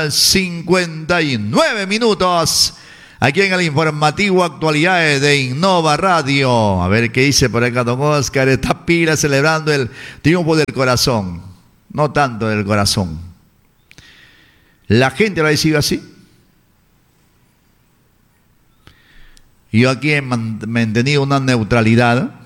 8:59. Aquí en el informativo Actualidades de Innova Radio. A ver qué dice por acá don Oscar. Está pila celebrando el triunfo del corazón. No tanto del corazón. La gente lo recibe así. Yo aquí he mantenido una neutralidad.